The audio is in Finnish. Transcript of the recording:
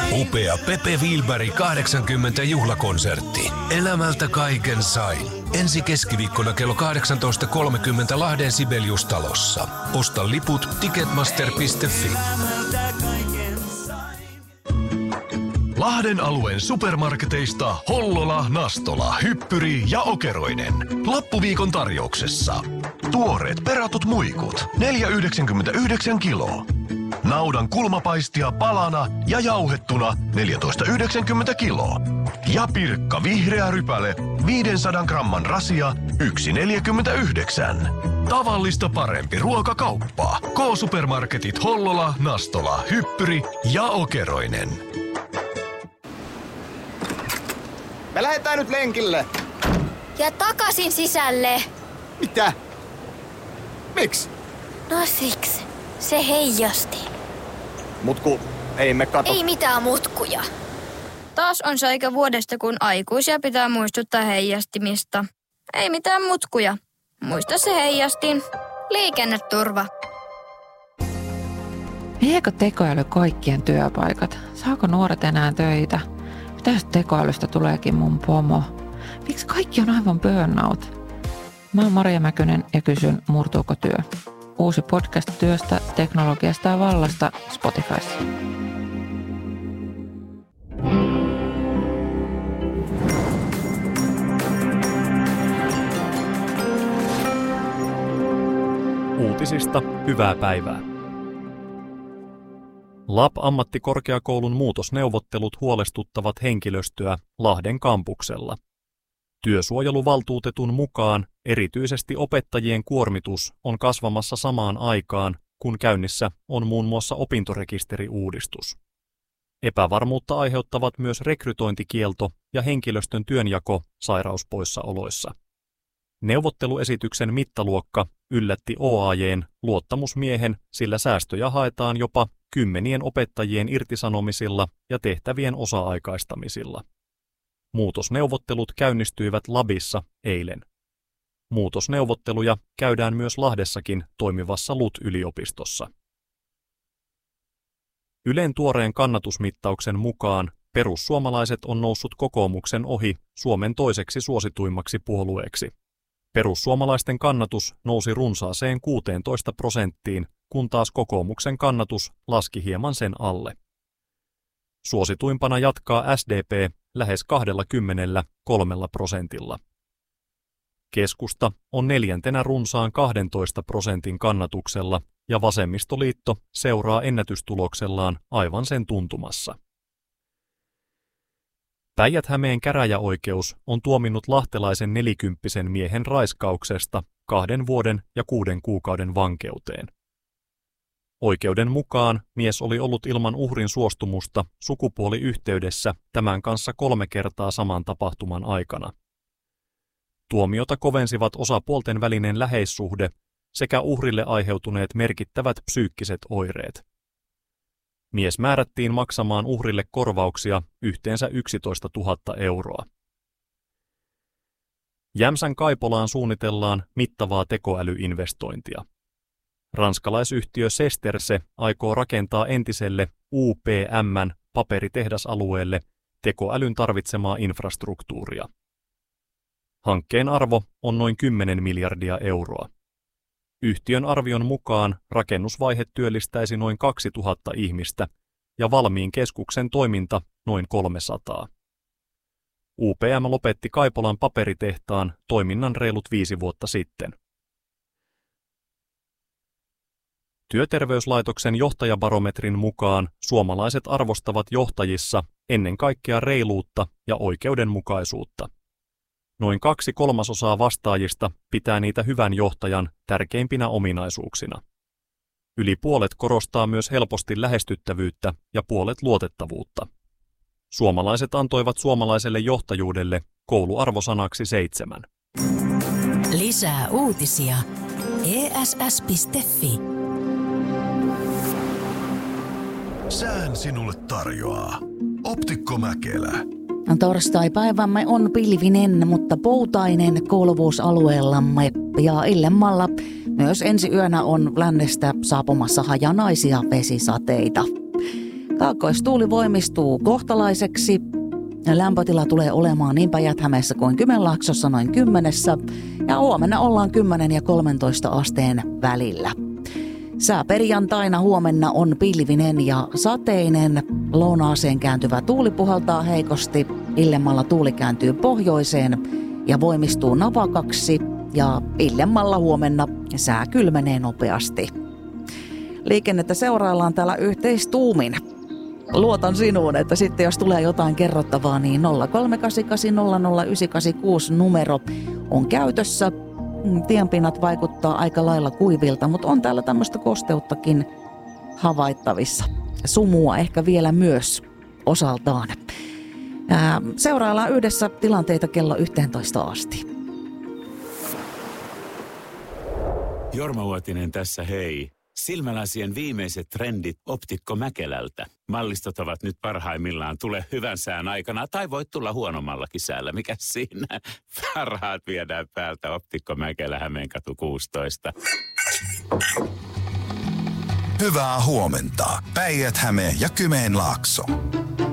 Upea Pepe Wilberg 80 juhlakonsertti. Elämältä kaiken sain. Ensi keskiviikkona kello 18.30 Lahden Sibelius-talossa. Osta liput ticketmaster.fi. Lahden alueen supermarketeista Hollola, Nastola, Hyppyri ja Okeroinen. Lappuviikon tarjouksessa. Tuoreet peratut muikut, 4,99 kiloa. Naudan kulmapaistia palana ja jauhettuna 14,90 kiloa. Ja Pirkka vihreä rypäle 500 gramman rasia 1,49. Tavallista parempi ruokakauppa. K-supermarketit Hollola, Nastola, Hyppyri ja Okeroinen. Me lähdetään nyt lenkille. Ja takaisin sisälle. Mitä? Miksi? No siksi. Se heijasti. Mutku, ei me kato. Ei mitään mutkuja. Taas on se aika vuodesta, kun aikuisia pitää muistuttaa heijastimista. Ei mitään mutkuja. Muista se heijastin. Liikenneturva. Viekö tekoäly kaikkien työpaikat? Saako nuoret enää töitä? Mitä jos tekoälystä tuleekin mun pomo? Miksi kaikki on aivan burnout? Mä oon Maria Mäkynen ja kysyn, murtuuko työ? Uusi podcast työstä, teknologiasta ja vallasta Spotifyssa. Uutisista hyvää päivää. LAP-ammattikorkeakoulun muutosneuvottelut huolestuttavat henkilöstöä Lahden kampuksella. Työsuojeluvaltuutetun mukaan erityisesti opettajien kuormitus on kasvamassa samaan aikaan, kun käynnissä on muun muassa opintorekisteriuudistus. Epävarmuutta aiheuttavat myös rekrytointikielto ja henkilöstön työnjako sairauspoissaoloissa. Neuvotteluesityksen mittaluokka yllätti OAJ:n luottamusmiehen, sillä säästöjä haetaan jopa 10 opettajien irtisanomisilla ja tehtävien osa-aikaistamisilla. Muutosneuvottelut käynnistyivät Labissa eilen. Muutosneuvotteluja käydään myös Lahdessakin toimivassa LUT-yliopistossa. Ylen tuoreen kannatusmittauksen mukaan perussuomalaiset on noussut kokoomuksen ohi Suomen toiseksi suosituimmaksi puolueeksi. Perussuomalaisten kannatus nousi runsaaseen 16%, kun taas kokoomuksen kannatus laski hieman sen alle. Suosituimpana jatkaa SDP lähes 23%. Keskusta on neljäntenä runsaan 12% kannatuksella ja Vasemmistoliitto seuraa ennätystuloksellaan aivan sen tuntumassa. Päijät-Hämeen käräjäoikeus on tuominnut lahtelaisen 40 miehen raiskauksesta 2 vuoden ja 6 kuukauden vankeuteen. Oikeuden mukaan mies oli ollut ilman uhrin suostumusta sukupuoliyhteydessä tämän kanssa 3 kertaa saman tapahtuman aikana. Tuomiota kovensivat osapuolten välinen läheissuhde sekä uhrille aiheutuneet merkittävät psyykkiset oireet. Mies määrättiin maksamaan uhrille korvauksia yhteensä 11 000 euroa. Jämsän Kaipolaan suunnitellaan mittavaa tekoälyinvestointia. Ranskalaisyhtiö Sesterse aikoo rakentaa entiselle UPM:n paperitehdasalueelle tekoälyn tarvitsemaa infrastruktuuria. Hankkeen arvo on noin 10 miljardia euroa. Yhtiön arvion mukaan rakennusvaihe työllistäisi noin 2000 ihmistä ja valmiin keskuksen toiminta noin 300. UPM lopetti Kaipolan paperitehtaan toiminnan reilut 5 vuotta sitten. Työterveyslaitoksen johtajabarometrin mukaan suomalaiset arvostavat johtajissa ennen kaikkea reiluutta ja oikeudenmukaisuutta. Noin 2/3 vastaajista pitää niitä hyvän johtajan tärkeimpinä ominaisuuksina. Yli puolet korostaa myös helposti lähestyttävyyttä ja puolet luotettavuutta. Suomalaiset antoivat suomalaiselle johtajuudelle kouluarvosanaksi 7. Lisää uutisia. ESS.fi. Sään sinulle tarjoaa Optikko Mäkelä. Torstai-päivämme on pilvinen, mutta poutainen kuuluvuusalueellamme ja illemmalla myös ensi yönä on lännestä saapumassa hajanaisia vesisateita. Kaakkoistuuli voimistuu kohtalaiseksi. Lämpötila tulee olemaan niin Päijät-Hämeessä kuin Kymenlaaksossa noin 10 ja huomenna ollaan 10 ja 13 asteen välillä. Sää perjantaina huomenna on pilvinen ja sateinen. Lounaaseen kääntyvä tuuli puhaltaa heikosti. Illemmalla tuuli kääntyy pohjoiseen ja voimistuu navakaksi. Ja illemmalla huomenna sää kylmenee nopeasti. Liikennettä seuraillaan täällä yhteistuumin. Luotan sinuun, että sitten jos tulee jotain kerrottavaa, niin 0388 numero on käytössä. Tienpinnat vaikuttaa aika lailla kuivilta, mutta on täällä tämmöistä kosteuttakin havaittavissa. Sumua ehkä vielä myös osaltaan. Seuraillaan yhdessä tilanteita kello 11 asti. Jorma Uotinen tässä, hei. Silmälasien viimeiset trendit Optikko Mäkelältä. Mallistot ovat nyt parhaimmillaan. Tule hyvän sään aikana tai voit tulla huonommallakin säällä. Mikä siinä? Parhaat viedään päältä. Optikko Mäkelä, Hämeenkatu 16. Hyvää huomenta. Päijät-Häme ja Kymenlaakso.